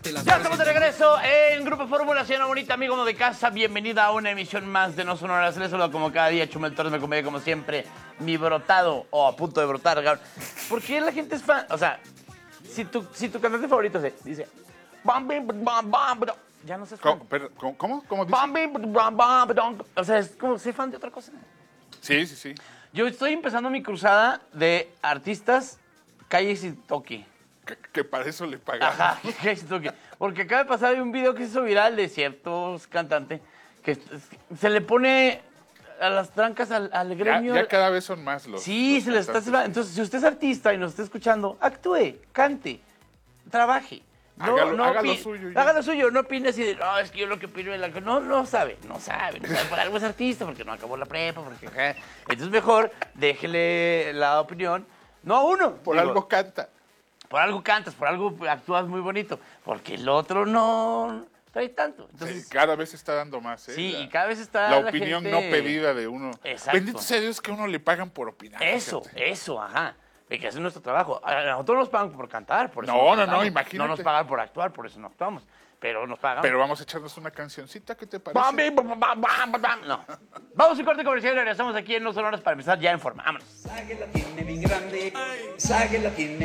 Ya estamos de regreso en Grupo Fórmula, señora bonita, amigo de casa. Bienvenida a una emisión más de No Sonoras. Les saludo como cada día, Chumel Torres, me acompaña como siempre, mi brotado, o a punto de brotar, cabrón. ¿Por qué la gente es fan? O sea, si tu cantante favorito dice... Ya no sé. ¿Cómo? ¿Cómo dice? O sea, es como ser fan de otra cosa. Sí. Yo estoy empezando mi cruzada de artistas, calles y toque. Que para eso le pagaron. Ajá, calles y toque. Porque acaba de pasar un video que se hizo viral de ciertos cantantes que se le pone a las trancas al gremio. Ya cada vez son más los. Sí, los se les está... cantantes. Entonces, si usted es artista y nos está escuchando, actúe, cante, trabaje. Haga lo suyo. Haga lo suyo, no opine así de, no, es que yo lo que opino es la... No sabe. Por algo es artista, porque no acabó la prepa, porque... ajá. Entonces mejor déjele la opinión, no a uno. Por algo canta. Por algo cantas, por algo actúas muy bonito, porque el otro no trae tanto. Entonces, Sí, cada vez está dando más, ¿eh? sí, y cada vez está la opinión gente... no pedida de uno. Exacto. Bendito sea Dios que a uno le pagan por opinar. Eso, fíjate. ajá. De que ese es nuestro trabajo. A nosotros nos pagan por cantar, por eso No, cantamos. imagínate. No nos pagan por actuar, por eso no actuamos. Pero nos pagan. Pero vamos a echarnos una cancioncita, ¿qué te parece? No. Vamos a un corte comercial y regresamos aquí en No Sonoras para empezar ya en forma. Vámonos. Sague la tiene bien grande, Sague la tiene